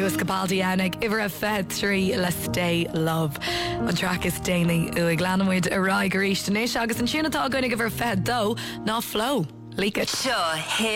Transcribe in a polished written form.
Lewis Capaldi Enig Iver a Fed 3 Let's Stay Love. An track is Daily Uig Lanamid a Rai Garish Danish agus an tunatá going to give her Fed though, not flow. Leak it. Sure,